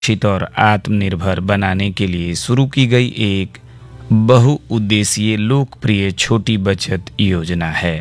शिक्षित और आत्मनिर्भर बनाने के लिए शुरू की गई एक बहुउद्देशीय लोकप्रिय छोटी बचत योजना है।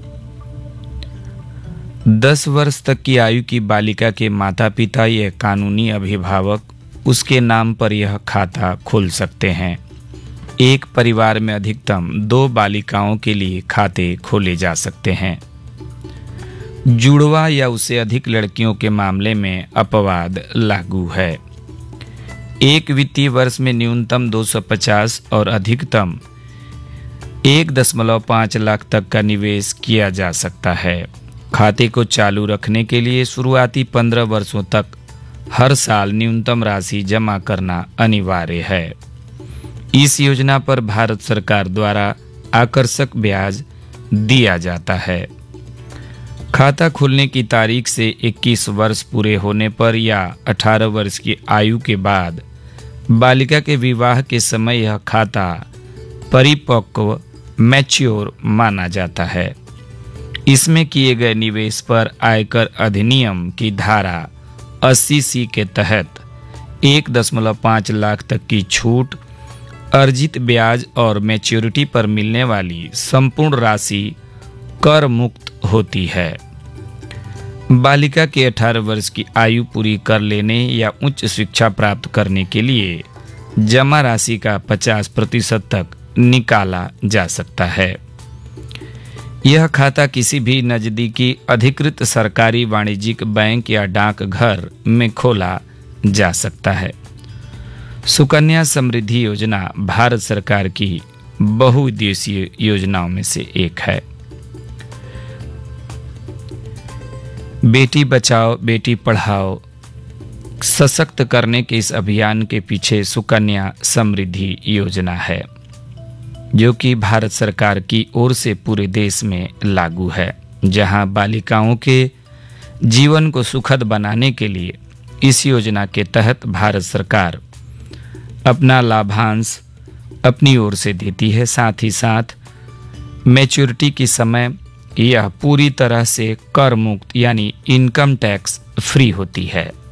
10 वर्ष तक की आयु की बालिका के माता पिता या कानूनी अभिभावक उसके नाम पर यह खाता खोल सकते हैं। एक परिवार में अधिकतम 2 बालिकाओं के लिए खाते खोले जा सकते हैं। जुड़वा या उससे अधिक लड़कियों के मामले में अपवाद लागू है। एक वित्तीय वर्ष में न्यूनतम 250 और अधिकतम 1.5 लाख तक का निवेश किया जा सकता है। खाते को चालू रखने के लिए शुरुआती 15 वर्षों तक हर साल न्यूनतम राशि जमा करना अनिवार्य है। इस योजना पर भारत सरकार द्वारा आकर्षक ब्याज दिया जाता है। खाता खोलने की तारीख से 21 वर्ष पूरे होने पर या 18 वर्ष की आयु के बाद बालिका के विवाह के समय यह खाता परिपक्व मैच्योर माना जाता है। इसमें किए गए निवेश पर आयकर अधिनियम की धारा 80C के तहत 1.5 लाख तक की छूट, अर्जित ब्याज और मैच्योरिटी पर मिलने वाली संपूर्ण राशि कर मुक्त होती है। बालिका के 18 वर्ष की आयु पूरी कर लेने या उच्च शिक्षा प्राप्त करने के लिए जमा राशि का 50% तक निकाला जा सकता है। यह खाता किसी भी नजदीकी अधिकृत सरकारी वाणिज्यिक बैंक या डाकघर में खोला जा सकता है। सुकन्या समृद्धि योजना भारत सरकार की बहुउद्देशीय योजनाओं में से एक है। बेटी बचाओ बेटी पढ़ाओ सशक्त करने के इस अभियान के पीछे सुकन्या समृद्धि योजना है, जो कि भारत सरकार की ओर से पूरे देश में लागू है, जहां बालिकाओं के जीवन को सुखद बनाने के लिए इस योजना के तहत भारत सरकार अपना लाभांश अपनी ओर से देती है। साथ ही साथ मैच्योरिटी की समय यह पूरी तरह से कर मुक्त यानी इनकम टैक्स फ्री होती है।